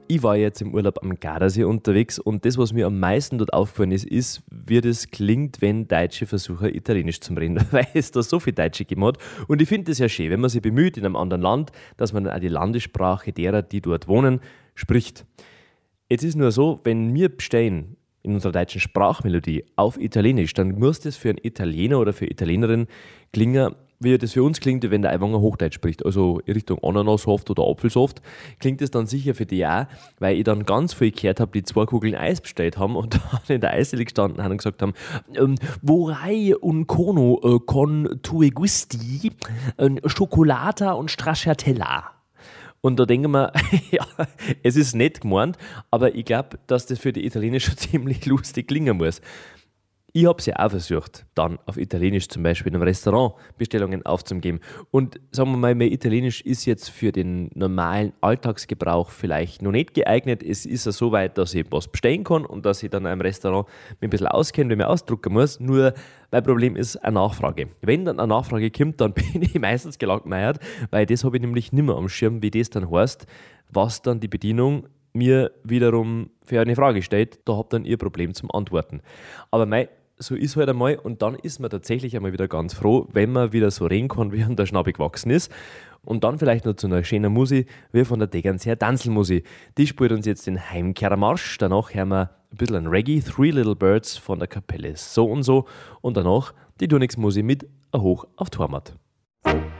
ich war jetzt im Urlaub am Gardasee unterwegs und das, was mir am meisten dort aufgefallen ist, wie das klingt, wenn Deutsche versuchen, Italienisch zu reden, weil es da so viel Deutsche gegeben hat. Und ich finde das ja schön, wenn man sich bemüht in einem anderen Land, dass man dann auch die Landessprache derer, die dort wohnen, spricht. Jetzt ist nur so, wenn wir bestehen in unserer deutschen Sprachmelodie auf Italienisch, dann muss das für einen Italiener oder für eine Italienerin klingen, wie das für uns klingt, wenn der Eiwanger Hochdeutsch spricht, also in Richtung Ananassaft oder Apfelsaft, klingt das dann sicher für die auch, weil ich dann ganz viel gehört habe, die 2 Kugeln Eis bestellt haben und dann in der Eisdiele gestanden haben und gesagt haben, vorrei un cono con tue gusti, Schokolata und Stracciatella. Und da denken wir, ja, es ist nett gemeint, aber ich glaube, dass das für die Italiener schon ziemlich lustig klingen muss. Ich habe es ja auch versucht, dann auf Italienisch zum Beispiel in einem Restaurant Bestellungen aufzugeben. Und sagen wir mal, mein Italienisch ist jetzt für den normalen Alltagsgebrauch vielleicht noch nicht geeignet. Es ist ja so weit, dass ich was bestellen kann und dass ich dann in einem Restaurant mich ein bisschen auskenne, wenn ich ausdrucken muss. Nur mein Problem ist eine Nachfrage. Wenn dann eine Nachfrage kommt, dann bin ich meistens gelangweilt, weil das habe ich nämlich nicht mehr am Schirm, wie das dann heißt, was dann die Bedienung mir wiederum für eine Frage stellt. Da habt dann ihr Problem zum Antworten. Aber so ist halt einmal und dann ist man tatsächlich einmal wieder ganz froh, wenn man wieder so reden kann, wie der Schnabel gewachsen ist. Und dann vielleicht noch zu einer schönen Musik, wie von der Degernseer Tanzelmusik. Die spielt uns jetzt den Heimkehrermarsch. Danach hören wir ein bisschen ein Reggae, Three Little Birds von der Kapelle So und So. Und danach die Turnix-Musik mit Hoch auf die Heimat.